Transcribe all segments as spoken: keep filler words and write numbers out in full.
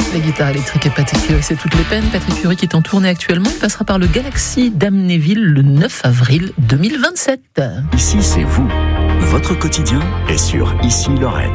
La guitare électrique et Patrick Fiori, c'est toutes les peines. Patrick Fiori qui est en tournée actuellement, il passera par le Galaxy d'Amnéville le neuf avril deux mille vingt-sept. Ici, c'est vous. Votre quotidien est sur Ici Lorraine.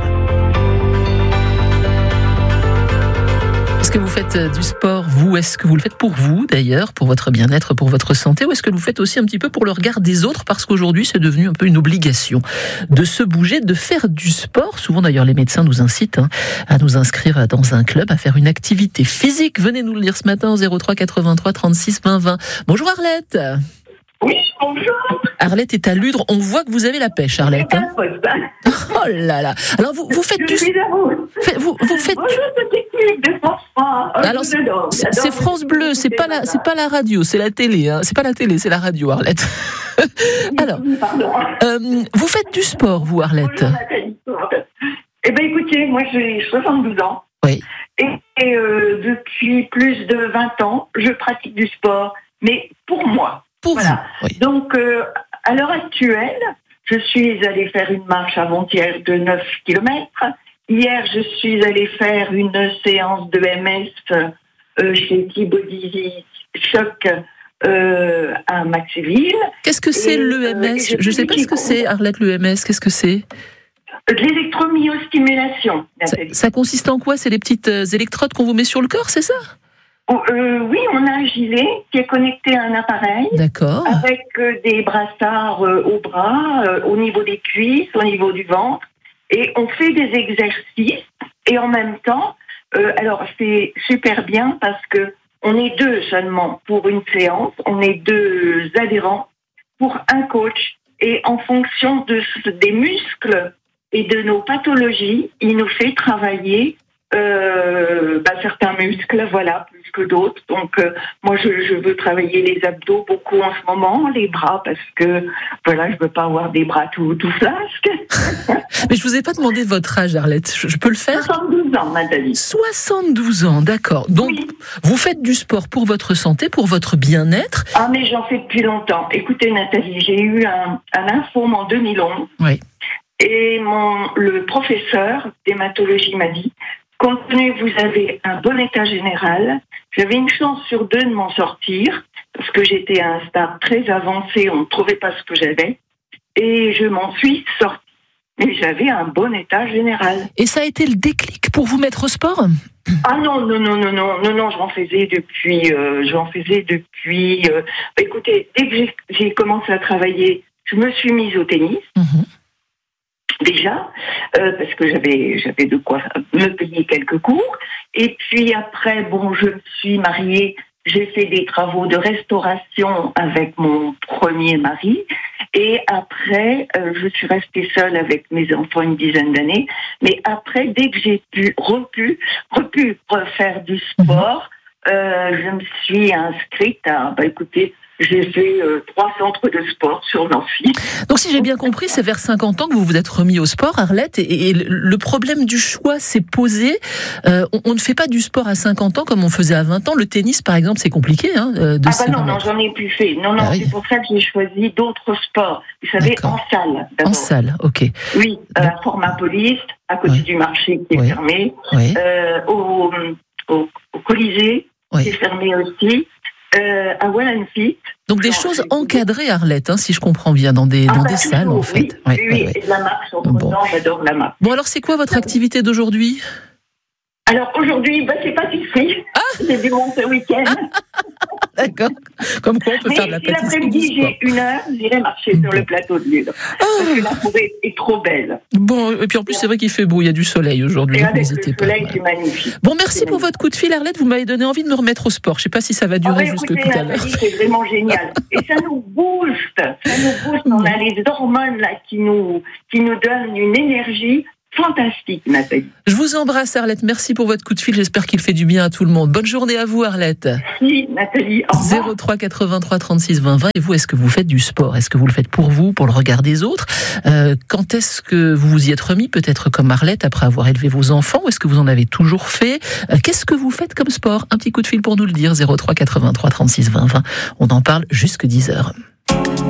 Est-ce que vous faites du sport, vous? Est-ce que vous le faites pour vous, d'ailleurs, pour votre bien-être, pour votre santé? Ou est-ce que vous le faites aussi un petit peu pour le regard des autres? Parce qu'aujourd'hui, c'est devenu un peu une obligation de se bouger, de faire du sport. Souvent, d'ailleurs, les médecins nous incitent hein, à nous inscrire dans un club, à faire une activité physique. Venez nous le dire ce matin au zéro trois quatre-vingt-trois trente-six vingt vingt. Bonjour Arlette. Oui, bonjour. Arlette est à Ludre. On voit que vous avez la pêche, Arlette. Hein. Oh là là. Alors, vous, vous faites je du... suis à vous. Fait, vous, vous faites... Bonjour, c'est technique de France trois. Alors, c'est, c'est, c'est France Bleu, c'est pas la, c'est pas la radio, c'est la télé. Hein. C'est pas la télé, c'est la radio, Arlette. Alors, euh, vous faites du sport, vous, Arlette? Bonjour, Nathalie. Eh bien, écoutez, moi, j'ai soixante-douze ans. Oui. Et, et euh, depuis plus de vingt ans, je pratique du sport, mais pour moi. Pour voilà. vous, oui. Donc, euh, à l'heure actuelle, je suis allée faire une marche avant-hier de neuf kilomètres. Hier, je suis allée faire une séance de M S euh, chez T-Body Shock euh, à Maxéville. Qu'est-ce que c'est et, l'E M S? euh, Je ne sais pas ce que c'est, Arlette, l'E M S. Qu'est-ce que c'est? De l'électromyostimulation, ça, Nathalie. ça consiste en quoi? C'est des petites euh, électrodes qu'on vous met sur le corps, c'est ça? Oh, euh, oui, on a un gilet qui est connecté à un appareil. D'accord. Avec euh, des brassards euh, au bras, euh, au niveau des cuisses, au niveau du ventre. Et on fait des exercices. Et en même temps, euh, alors c'est super bien parce que on est deux seulement pour une séance. On est deux adhérents pour un coach. Et en fonction de, des muscles et de nos pathologies, il nous fait travailler Euh, bah, certains muscles, voilà, plus que d'autres. Donc, euh, moi, je, je veux travailler les abdos beaucoup en ce moment, les bras, parce que, voilà, je veux pas avoir des bras tout, tout flasques. Mais je vous ai pas demandé votre âge, Arlette. Je, je peux le faire? soixante-douze ans, Nathalie. soixante-douze ans, d'accord. Donc, oui. Vous faites du sport pour votre santé, pour votre bien-être. Ah, mais j'en fais depuis longtemps. Écoutez, Nathalie, j'ai eu un, un lymphome en deux mille onze. Oui. Et mon, le professeur d'hématologie m'a dit, compte tenu que vous avez un bon état général, j'avais une chance sur deux de m'en sortir, parce que j'étais à un stade très avancé, on ne trouvait pas ce que j'avais, et je m'en suis sortie. Mais j'avais un bon état général. Et ça a été le déclic pour vous mettre au sport? Ah non, non, non, non, non, non, non, j'en faisais depuis, euh, j'en faisais depuis, euh, écoutez, dès que j'ai, j'ai commencé à travailler, je me suis mise au tennis. Mmh. Déjà, euh, parce que j'avais j'avais de quoi me payer quelques cours. Et puis après, bon, je me suis mariée, j'ai fait des travaux de restauration avec mon premier mari. Et après, euh, je suis restée seule avec mes enfants une dizaine d'années. Mais après, dès que j'ai pu, repu, repu refaire du sport, euh, je me suis inscrite à, bah écoutez, j'ai fait euh, trois centres de sport sur Nancy. Donc si j'ai bien compris, c'est vers cinquante ans que vous vous êtes remis au sport, Arlette, et, et le problème du choix s'est posé. Euh, on, on ne fait pas du sport à cinquante ans comme on faisait à vingt ans. Le tennis, par exemple, c'est compliqué hein, de Ah se bah non, non, remettre. j'en ai plus fait. Non, non, Ah oui. C'est pour ça que j'ai choisi d'autres sports. Vous savez, D'accord. en salle, d'abord. En salle, ok. Oui, à la Formapolis, à côté oui. du marché qui est oui. fermé. Oui. Euh, au, au, au Colisée, oui. qui est fermé aussi. Euh, à Wallenfit. Donc des choses encadrées, Arlette, hein, si je comprends bien, dans des, ah, dans bah, des toujours, salles, en fait. Oui, oui, oui, oui, oui. Et de la marche, entre bon. temps, j'adore la marche. Bon, alors c'est quoi votre activité d'aujourd'hui? Alors aujourd'hui, bah, c'est pâtisserie. Ah j'ai dû monter week-end. D'accord. Comme quoi on peut Mais faire de la si pâtisserie. l'après-midi j'ai une heure, j'irai marcher bon. sur le plateau de Ludre. Ah. Parce que la forêt est trop belle. Bon, et puis en plus, c'est vrai qu'il fait beau, il y a du soleil aujourd'hui. Et avec n'hésitez le soleil, pas. c'est voilà. magnifique. Bon, merci c'est pour magnifique. votre coup de fil, Arlette. Vous m'avez donné envie de me remettre au sport. Je ne sais pas si ça va durer oh, jusque écoutez, tout à l'heure. C'est vraiment génial. Et ça nous booste. Ça nous booste. On a les hormones là qui nous, qui nous donnent une énergie fantastique, Nathalie. Je vous embrasse, Arlette. Merci pour votre coup de fil. J'espère qu'il fait du bien à tout le monde. Bonne journée à vous, Arlette. Merci, Nathalie. zéro trois quatre-vingt-trois trente-six vingt vingt. Et vous, est-ce que vous faites du sport? Est-ce que vous le faites pour vous, pour le regard des autres? euh, Quand est-ce que vous vous y êtes remis? Peut-être comme Arlette, après avoir élevé vos enfants? Ou est-ce que vous en avez toujours fait? euh, Qu'est-ce que vous faites comme sport? Un petit coup de fil pour nous le dire. zéro trois quatre-vingt-trois trente-six vingt vingt. On en parle jusque dix heures.